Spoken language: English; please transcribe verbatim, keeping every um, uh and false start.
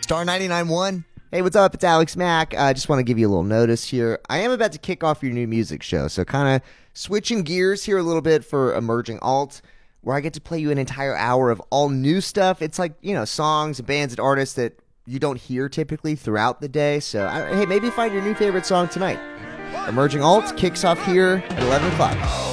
Star ninety-nine point one. Hey, what's up? It's Alex Mack. I uh, just want to give you a little notice here. I am about to kick off your new music show, so kind of switching gears here a little bit for Emerging Alt, where I get to play you an entire hour of all new stuff. It's like, you know, songs and bands and artists that you don't hear typically throughout the day. So, I, hey, maybe find your new favorite song tonight. Emerging Alt kicks off here at eleven o'clock.